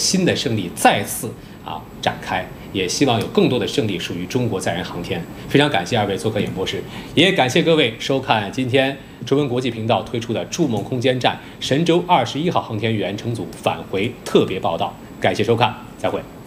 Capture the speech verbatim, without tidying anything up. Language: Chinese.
新的胜利再次啊展开，也希望有更多的胜利属于中国载人航天。非常感谢二位做客演播室，也感谢各位收看今天中文国际频道推出的筑梦空间站神舟二十一号航天员乘组返回特别报道。感谢收看，再会。